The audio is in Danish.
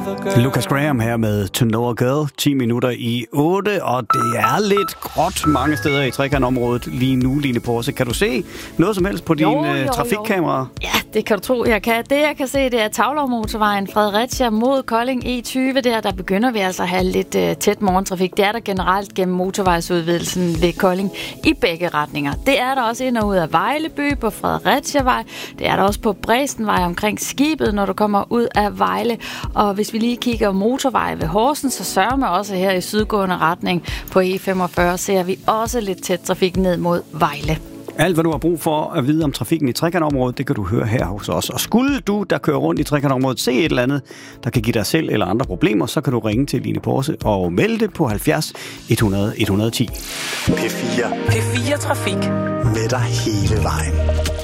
Lucas Graham her med To Know a Girl, 10 minutter i 8, og det er lidt gråt mange steder i trekantområdet lige nu, Line Porse. Kan du se noget som helst på dine trafikkameraer? Ja, det kan du tro, jeg kan. Det, jeg kan se, det er Tavlov-motorvejen Fredericia mod Kolding E20. Der begynder vi altså at have lidt tæt morgentrafik. Det er der generelt gennem motorvejsudvidelsen ved Kolding i begge retninger. Det er der også ind og ud af Vejleby på Fredericia-vej. Det er der også på Bræsenvej omkring Skibet, når du kommer ud af Vejle. Og hvis vi lige kigger motorvej ved Horsens, så sørger man også her i sydgående retning på E45, ser vi også lidt tæt trafik ned mod Vejle. Alt, hvad du har brug for at vide om trafikken i trekantområdet, det kan du høre her hos os. Og skulle du, der kører rundt i trekantområdet, se et eller andet, der kan give dig selv eller andre problemer, så kan du ringe til Line Porse og melde det på 70 100 110. P4 Trafik. Med dig hele vejen.